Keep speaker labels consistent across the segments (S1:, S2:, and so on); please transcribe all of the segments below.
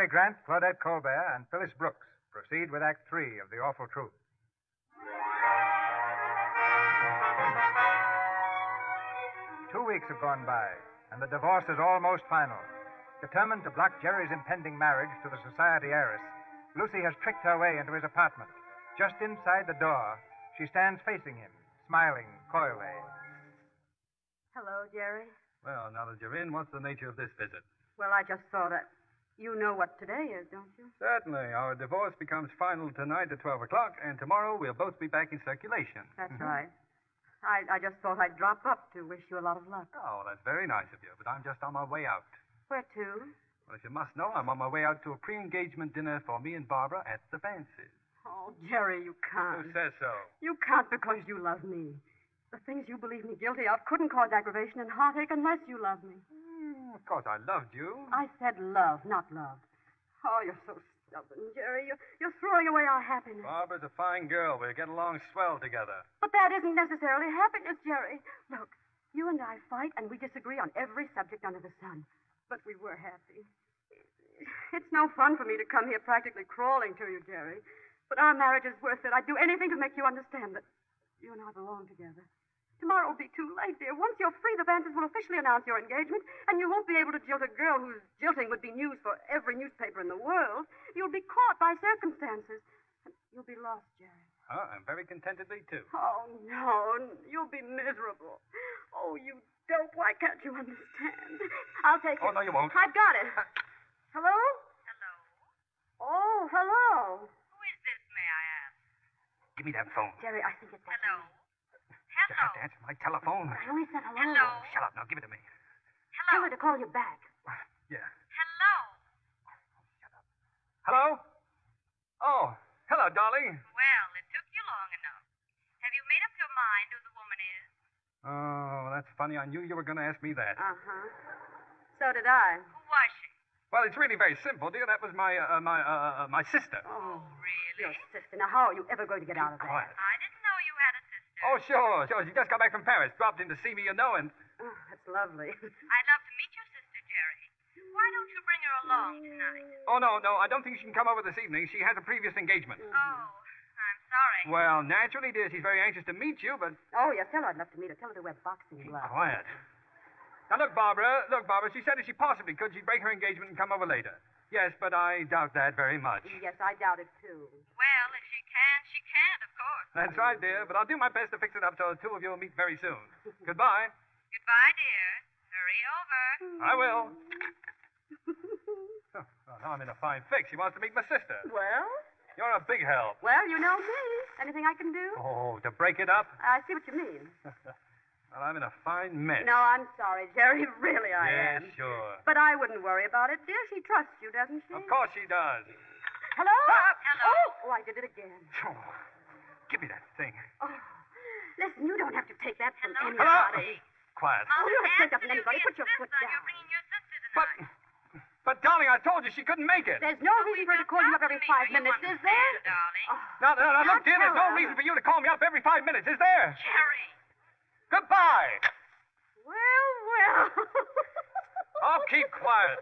S1: Cary Grant, Claudette Colbert, and Phyllis Brooks proceed with Act 3 of The Awful Truth. 2 weeks have gone by, and the divorce is almost final. Determined to block Jerry's impending marriage to the society heiress, Lucy has tricked her way into his apartment. Just inside the door, she stands facing him, smiling coyly.
S2: Hello, Jerry.
S3: Well, now that you're in, what's the nature of this visit?
S2: Well, I just thought that you know what today is, don't you?
S3: Certainly. Our divorce becomes final tonight at 12 o'clock, and tomorrow we'll both be back in circulation.
S2: That's right. I just thought I'd drop up to wish you a lot of luck.
S3: Oh, that's very nice of you, but I'm just on my way out.
S2: Where to?
S3: Well, if you must know, I'm on my way out to a pre-engagement dinner for me and Barbara at the Vances.
S2: Oh, Jerry, you can't.
S3: Who says so?
S2: You can't because you love me. The things you believe me guilty of couldn't cause aggravation and heartache unless you love me.
S3: Of course, I loved you.
S2: I said love, not love. Oh, you're so stubborn, Jerry. You're throwing away our happiness.
S3: Barbara's a fine girl. We'll get along swell together.
S2: But that isn't necessarily happiness, Jerry. Look, you and I fight and we disagree on every subject under the sun. But we were happy. It's no fun for me to come here practically crawling to you, Jerry. But our marriage is worth it. I'd do anything to make you understand that you and I belong together. Tomorrow will be too late, dear. Once you're free, the Vances will officially announce your engagement, and you won't be able to jilt a girl whose jilting would be news for every newspaper in the world. You'll be caught by circumstances, and you'll be lost, Jerry.
S3: I'm very contentedly, too.
S2: Oh, no, you'll be miserable. Oh, you dope, why can't you understand? I'll take it.
S3: Oh, no, you won't.
S2: I've got it. Hello?
S4: Hello?
S2: Oh, hello.
S4: Who is this, may I ask?
S3: Give me that phone.
S2: Jerry, I think it's that.
S4: Hello?
S3: You have to answer my telephone.
S2: I only said hello.
S4: Hello?
S3: Shut up. Now give it to me.
S2: Tell
S4: Hello?
S2: her to call you back.
S3: Yeah.
S4: Hello?
S3: Hello? Oh, hello, darling.
S4: Well, it took you long enough. Have you made up your mind who the woman is?
S3: Oh, that's funny. I knew you were going to ask me that.
S2: Uh-huh. So did I.
S4: Who was she?
S3: Well, it's really very simple, dear. That was my sister.
S2: Oh,
S4: Really?
S2: your sister. Now, how are you ever going to get out of that?
S3: Quiet.
S4: I didn't know you had a sister.
S3: Oh, sure. She just got back from Paris. Dropped in to see me, you know, and...
S2: Oh, that's lovely.
S4: I'd love to meet your sister, Jerry. Why don't you bring her along tonight?
S3: Oh, no. I don't think she can come over this evening. She has a previous engagement.
S4: Oh, I'm sorry.
S3: Well, naturally, dear, she's very anxious to meet you, but...
S2: Oh, yes, tell her I'd love to meet her. Tell her to wear boxing gloves.
S3: Quiet. Now, look, Barbara, she said if she possibly could, she'd break her engagement and come over later. Yes, but I doubt that very much.
S2: Yes, I doubt it, too.
S4: Well, if she can, she can't, of course.
S3: That's right, dear, but I'll do my best to fix it up so the two of you will meet very soon. Goodbye.
S4: Goodbye, dear. Hurry over.
S3: I will. Oh, well, now I'm in a fine fix. She wants to meet my sister.
S2: Well?
S3: You're a big help.
S2: Well, you know me. Anything I can do?
S3: Oh, to break it up?
S2: I see what you mean.
S3: Well, I'm in a fine mess.
S2: No, I'm sorry, Jerry. Really, I
S3: Yes,
S2: am.
S3: sure.
S2: But I wouldn't worry about it, dear. She trusts you, doesn't she?
S3: Of course she does.
S2: Hello?
S4: Hello?
S2: Oh, I did it again.
S3: Oh, give me that thing.
S2: Oh, listen, you don't have to take that from
S4: Hello?
S2: anybody.
S3: Quiet.
S2: Oh, you don't take that from
S4: Anthony,
S2: anybody. Put your
S4: insist
S2: foot
S4: on
S2: down.
S4: You're bringing your sister
S3: But,
S4: tonight.
S3: darling, I told you she couldn't make it.
S2: There's no reason for her to call you up every 5 minutes, is there?
S4: Darling.
S2: Oh,
S3: Now, look, dear, there's
S2: tell
S3: no
S2: her.
S3: reason for you to call me up every 5 minutes, is there?
S4: Jerry.
S3: Goodbye.
S2: Well.
S3: I'll keep quiet.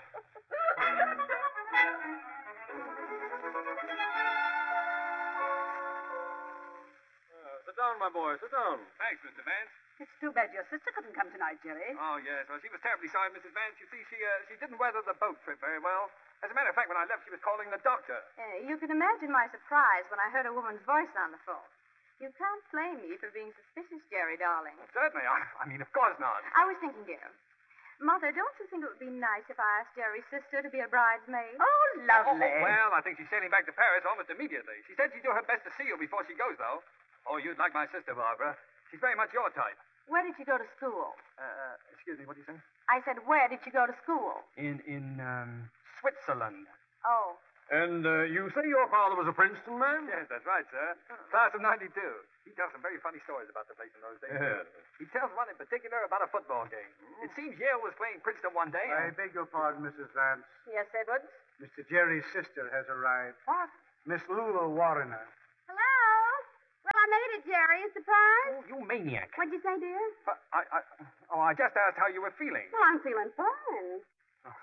S5: Sit down, my boy. Sit down.
S3: Thanks, Mr. Vance.
S2: It's too bad your sister couldn't come tonight, Jerry.
S3: Oh, yes. Well, she was terribly sorry, Mrs. Vance. You see, she didn't weather the boat trip very well. As a matter of fact, when I left, she was calling the doctor.
S6: You can imagine my surprise when I heard a woman's voice on the phone. You can't blame me for being suspicious, Jerry, darling.
S3: Certainly. I mean, of course not.
S6: I was thinking, dear. Mother, don't you think it would be nice if I asked Jerry's sister to be a bridesmaid?
S2: Oh, lovely.
S3: Well, I think she's sailing back to Paris almost immediately. She said she'd do her best to see you before she goes, though. Oh, you'd like my sister, Barbara. She's very much your type.
S6: Where did she go to school?
S3: Excuse me, what do you say?
S6: I said, where did she go to school?
S3: In Switzerland.
S6: Oh.
S5: And you say your father was a Princeton man?
S3: Yes, that's right, sir. Class of 92. He tells some very funny stories about the place in those days.
S5: Yes.
S3: He tells one in particular about a football game. It seems Yale was playing Princeton one day.
S1: I beg your pardon, Mrs. Vance.
S2: Yes, Edwards?
S1: Mr. Jerry's sister has arrived.
S2: What?
S1: Miss Lula Warrener.
S6: Hello? Well, I made it, Jerry. A surprise?
S3: Oh, you maniac.
S6: What'd you say, dear?
S3: I just asked how you were feeling.
S2: Well, I'm feeling fine.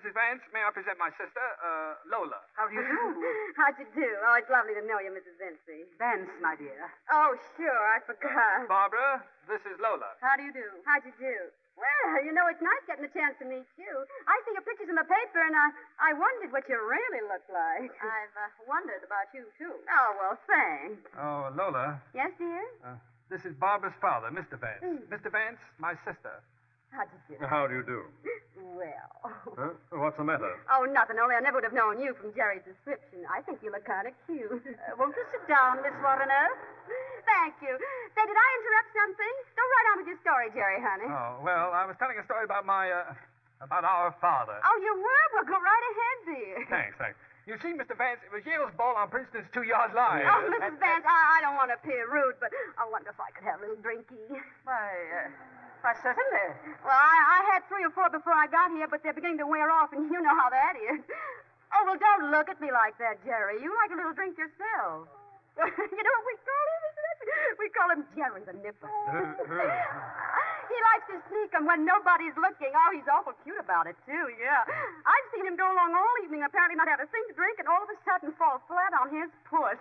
S3: Mrs. Vance, may I present my sister, Lola?
S2: How do you do? How'd you do? Oh, it's lovely to know you, Mrs. Vinci. Vance, my dear. Oh, sure, I forgot.
S3: Barbara, this is Lola.
S2: How do you do? How'd you do? Well, you know, it's nice getting a chance to meet you. I see your pictures in the paper, and I wondered what you really look like.
S6: I've wondered about you, too.
S2: Oh, well, thanks.
S3: Oh, Lola,
S2: Yes, dear?
S3: this is Barbara's father, Mr. Vance. Mr. Vance, my sister.
S2: How'd you do?
S5: How do you do?
S2: Well.
S5: Huh? What's the matter?
S2: Oh, nothing, only I never would have known you from Jerry's description. I think you look kind of cute. Won't you sit down, Miss Warner? Thank you. Say, did I interrupt something? Go right on with your story, Jerry, honey.
S3: Oh, well, I was telling a story about about our father.
S2: Oh, you were? Well, go right ahead, dear.
S3: Thanks. You see, Mr. Vance, it was Yale's ball on Princeton's 2-yard line.
S2: Oh, Mrs. Vance, I don't want to appear rude, but I wonder if I could have a little drinky.
S7: Why, certainly.
S2: Well, I had 3 or 4 before I got here, but they're beginning to wear off, and you know how that is. Oh, well, don't look at me like that, Jerry. You like a little drink yourself. You know what we call him, isn't it? We call him Jerry the Nipper. He likes to sneak 'em when nobody's looking. Oh, he's awful cute about it, too, yeah. I've seen him go along all evening, apparently not have a thing to drink, and all of a sudden fall flat on his puss.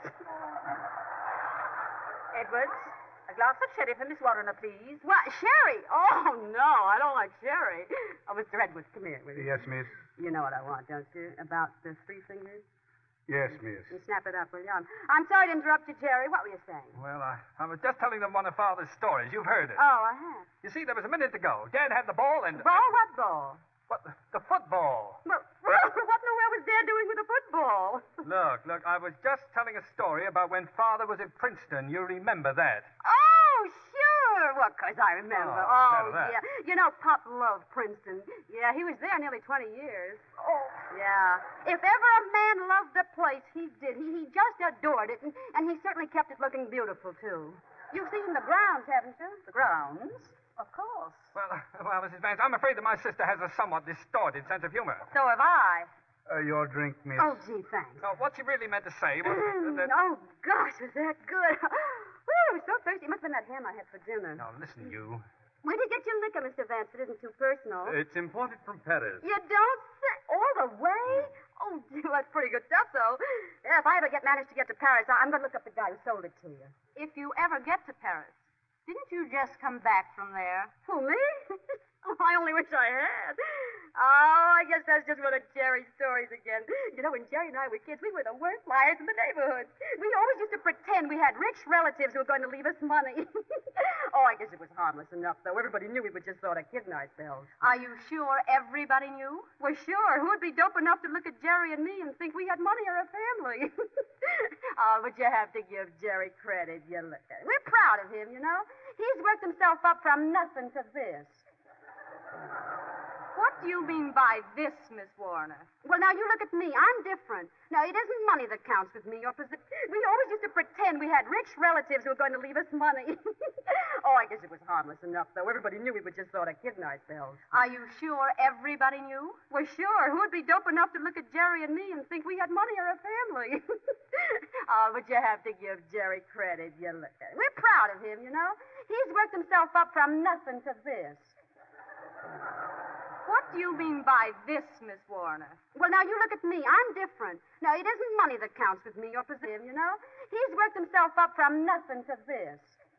S7: Edwards, a glass of sherry for Miss Warner, please.
S2: What, sherry? Oh, no, I don't like sherry. Oh, Mr. Edwards, come here. Will you?
S1: Yes, miss.
S2: You know what I want, don't you? About the 3 fingers?
S1: Yes, miss.
S2: You snap it up, will you? I'm sorry to interrupt you, Jerry. What were you saying?
S3: Well, I was just telling them one of Father's stories. You've heard it.
S2: Oh, I have.
S3: You see, there was a minute ago. Dad had the ball and...
S2: Ball? What ball?
S3: What? The football.
S2: Well, what in the world was Dad doing with a football?
S3: Look, I was just telling a story about when Father was at Princeton. You remember that.
S2: Oh, sure. Well, of course I remember.
S3: Oh, that.
S2: Yeah. You know, Pop loved Princeton. Yeah, he was there nearly 20 years. Oh. Yeah. If ever a man loved a place, he did. He just adored it, and he certainly kept it looking beautiful, too. You've seen the grounds, haven't you?
S7: The grounds? Of course.
S3: Well, Mrs. Vance, I'm afraid that my sister has a somewhat distorted sense of humor.
S7: So have I.
S1: Your drink, miss.
S2: Oh, gee, thanks.
S3: No, what she really meant to say was that...
S2: Oh, gosh, was that good? Well, I was so thirsty. It must have been that ham I had for dinner.
S3: Now, listen, you.
S2: Where did you get your liquor, Mr. Vance? It isn't too personal.
S5: It's imported from Paris.
S2: You don't say... All the way? Oh, gee, well, that's pretty good stuff, though. Yeah, if I ever manage to get to Paris, I'm going to look up the guy who sold it to you.
S6: If you ever get to Paris, didn't you just come back from there?
S2: Who, me? Oh, I only wish I had. Oh, I guess that's just one of Jerry's stories again. You know, when Jerry and I were kids, we were the worst liars in the neighborhood. We always used to pretend we had rich relatives who were going to leave us money. Oh, I guess it was harmless enough, though. Everybody knew we were just sort of kidding ourselves.
S6: Are you sure everybody knew?
S2: Well, sure. Who'd be dope enough to look at Jerry and me and think we had money or a family? Oh, but you have to give Jerry credit. You look at him. We're proud of him, you know. He's worked himself up from nothing to this.
S6: What do you mean by this, Miss Warner?
S2: Well, now, you look at me. I'm different. Now, it isn't money that counts with me. We always used to pretend we had rich relatives who were going to leave us money. Oh, I guess it was harmless enough, though. Everybody knew we were just sort of kidding ourselves.
S6: Are you sure everybody knew?
S2: Well, sure. Who'd be dope enough to look at Jerry and me and think we had money or a family? Oh, but you have to give Jerry credit. You look at him. We're proud of him, you know. He's worked himself up from nothing to this.
S6: What do you mean by this, Miss Warner?
S2: Well, now, you look at me. I'm different. Now, it isn't money that counts with me or him, you know. He's worked himself up from nothing to this.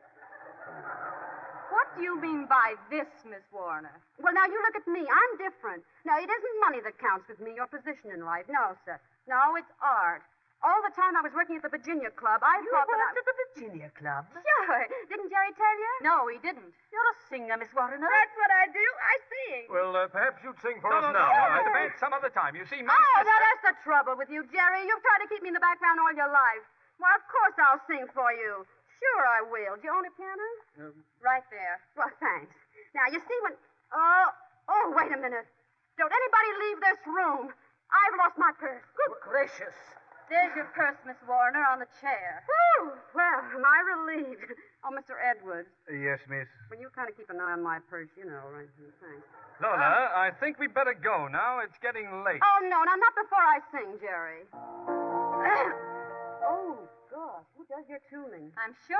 S6: What do you mean by this, Miss Warner?
S2: Well, now, you look at me. I'm different. Now, it isn't money that counts with me or position in life. No, sir. No, it's art. All the time I was working at the Virginia Club, I thought that
S7: worked at the Virginia Club?
S2: Sure. Didn't Jerry tell you?
S6: No, he didn't.
S7: You're a singer, Miss Warner.
S2: That's what I do. I sing.
S5: Well, perhaps you'd sing for us
S3: No,
S5: now.
S3: Mr. Vance, some other time. You see, my
S2: Oh,
S3: sister...
S2: now that's the trouble with you, Jerry. You've tried to keep me in the background all your life. Well, of course I'll sing for you. Sure I will. Do you own a piano?
S6: Right there.
S2: Well, thanks. Now, you see when... Oh, wait a minute. Don't anybody leave this room. I've lost my purse.
S7: Good gracious.
S6: There's your purse, Miss Warner, on the chair.
S2: Whew. Well, am I relieved? Oh, Mr. Edwards,
S1: Yes, miss.
S2: will you kind of keep an eye on my purse, you know, right? Thanks.
S3: Lola, I think we'd better go now. It's getting late.
S2: Oh, no, not before I sing, Jerry. Oh, gosh, who does your tuning?
S6: I'm sure